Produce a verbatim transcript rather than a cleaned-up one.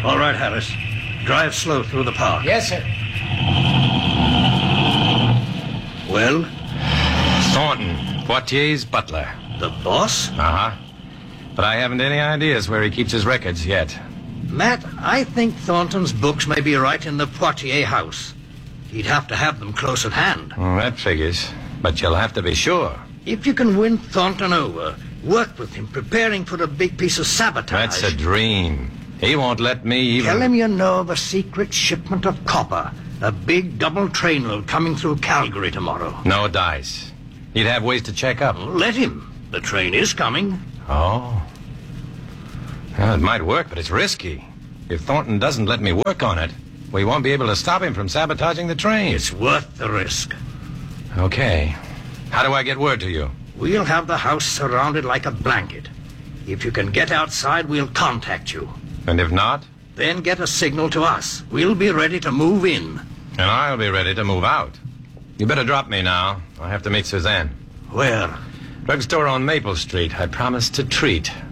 All right, Harris. Drive slow through the park. Yes, sir. Well? Thornton, Poitier's butler. The boss? Uh-huh. But I haven't any ideas where he keeps his records yet. Matt, I think Thornton's books may be right in the Poitier house. He'd have to have them close at hand. Well, that figures. But you'll have to be sure. If you can win Thornton over, work with him, preparing for a big piece of sabotage. That's a dream. He won't let me even... Tell him you know of a secret shipment of copper. A big double trainload coming through Calgary tomorrow. No dice. He'd have ways to check up. Let him. The train is coming. Oh. Well, it might work, but it's risky. If Thornton doesn't let me work on it, we won't be able to stop him from sabotaging the train. It's worth the risk. Okay. How do I get word to you? We'll have the house surrounded like a blanket. If you can get outside, we'll contact you. And if not? Then get a signal to us. We'll be ready to move in. And I'll be ready to move out. You better drop me now. I have to meet Suzanne. Where? Drugstore on Maple Street. I promised to treat.